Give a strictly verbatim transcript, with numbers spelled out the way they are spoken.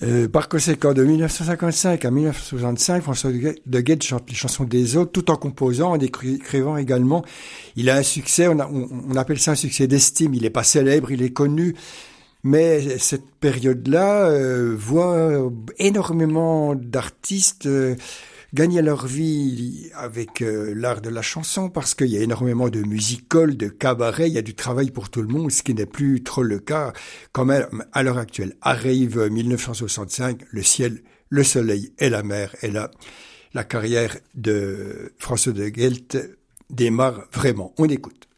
Euh, par conséquent, de dix-neuf cent cinquante-cinq à dix-neuf cent soixante-cinq, François de Gued chante les chansons des autres, tout en composant, en écrivant également. Il a un succès, on, a, on, on appelle ça un succès d'estime. Il n'est pas célèbre, il est connu, mais cette période-là euh, voit énormément d'artistes euh, gagner leur vie avec euh, l'art de la chanson, parce qu'il y a énormément de music-hall, de cabarets, il y a du travail pour tout le monde, ce qui n'est plus trop le cas quand même à l'heure actuelle. Arrive dix-neuf cent soixante-cinq, le ciel, le soleil et la mer, et là, la carrière de François de Guelt démarre vraiment. On écoute.